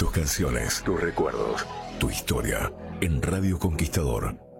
Tus canciones, tus recuerdos, tu historia en Radio Conquistador.